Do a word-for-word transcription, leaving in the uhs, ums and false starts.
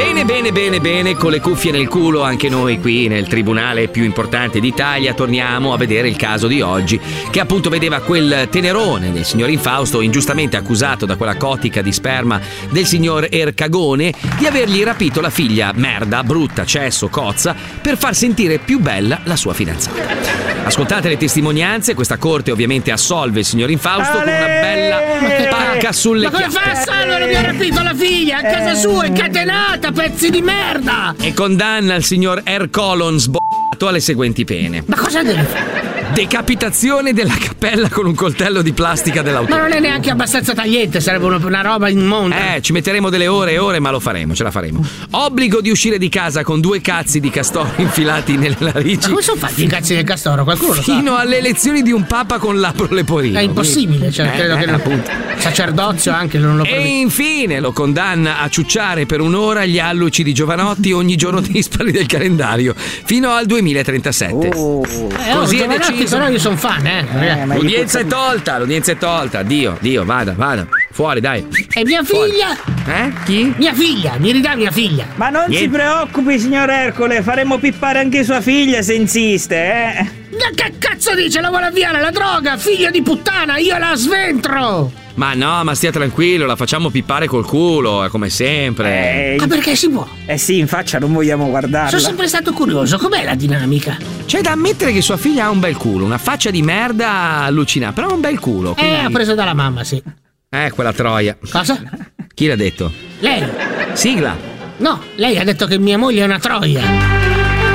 Bene, bene, bene, bene, con le cuffie nel culo anche noi qui nel tribunale più importante d'Italia torniamo a vedere il caso di oggi, che appunto vedeva quel tenerone del signor Infausto ingiustamente accusato da quella cotica di sperma del signor Ercagone di avergli rapito la figlia merda, brutta, cesso, cozza, per far sentire più bella la sua fidanzata. Ascoltate le testimonianze, questa corte ovviamente assolve il signor Infausto con una bella pacca sulle chiappe. Ma come fa a salvare? Mi ha rapito la figlia a casa sua, incatenata, pezzi di merda! E condanna il signor Ercolon sboccato alle seguenti pene. Ma cosa deve fare? Decapitazione della cappella con un coltello di plastica dell'autobus. Ma non è neanche abbastanza tagliente, sarebbe una, una roba immonda. Eh, ci metteremo delle ore e ore, ma lo faremo, ce la faremo. Obbligo di uscire di casa con due cazzi di castoro infilati nelle narici. Ma come sono fatti i cazzi del castoro? Qualcuno lo sa? Fino alle elezioni di un papa con l'apro leporino. È impossibile, cioè, eh, credo eh, che non, appunto. Sacerdozio anche non lo prevede. E infine lo condanna a ciucciare per un'ora gli alluci di Giovanotti ogni giorno dispari del calendario fino al duemilatrentasette. Oh. Eh, Così oh, è deciso. Però io sono fan, eh. eh l'udienza è tolta, l'udienza è tolta. Dio, Dio, vada, vada. Fuori, dai. E mia figlia? Fuori. Eh? Chi? Mia figlia, mi ridà mia figlia. Ma non Niente. si preoccupi, signor Ercole, faremo pippare anche sua figlia se insiste, eh. Ma che cazzo dice? La vuole avviare la droga, figlio di puttana, io la sventro. Ma no, ma stia tranquillo, la facciamo pippare col culo, come sempre. Eh, ma perché si può? Eh sì, in faccia non vogliamo guardarla. Sono sempre stato curioso, com'è la dinamica? C'è da ammettere che sua figlia ha un bel culo, una faccia di merda allucinante, però ha un bel culo. Quindi... Eh, ha preso dalla mamma, sì. Eh, quella troia. Cosa? Chi l'ha detto? Lei. Sigla. No, lei ha detto che mia moglie è una troia.